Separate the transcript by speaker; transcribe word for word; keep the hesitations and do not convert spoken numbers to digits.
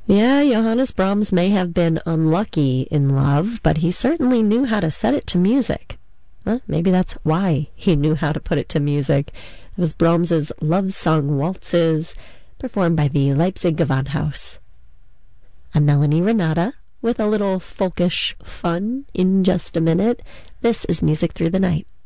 Speaker 1: Yeah, Johannes Brahms may have been unlucky in love, but he certainly knew how to set it to music. Well, maybe that's why he knew how to put it to music. It was Brahms's love song waltzes, performed by the Leipzig Gewandhaus. I'm Melanie Renata, with a little folkish fun in just a minute. This is Music Through the Night.